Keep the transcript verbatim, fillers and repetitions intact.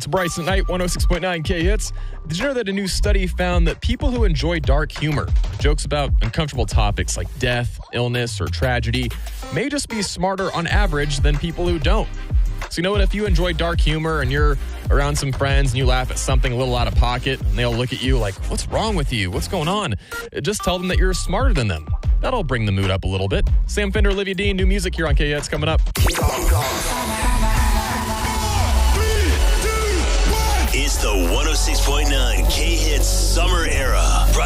Bryson Knight, one oh six point nine K Hits. Did you know that a new study found that people who enjoy dark humor, jokes about uncomfortable topics like death, illness, or tragedy, may just be smarter on average than people who don't? So you know what? If you enjoy dark humor and you're around some friends and you laugh at something a little out of pocket and they'll look at you like, what's wrong with you? What's going on? Just tell them that you're smarter than them. That'll bring the mood up a little bit. Sam Fender, Olivia Dean, new music here on K Hits coming up. It's the one oh six point nine K Hits Summer Era.